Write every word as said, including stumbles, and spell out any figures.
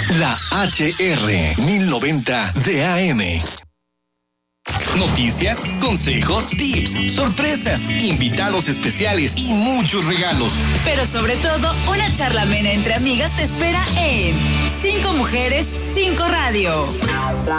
La H R mil noventa de A M. Noticias, consejos, tips, sorpresas, invitados especiales y muchos regalos. Pero sobre todo, una charla amena entre amigas te espera en Cinco Mujeres, Cinco Radio.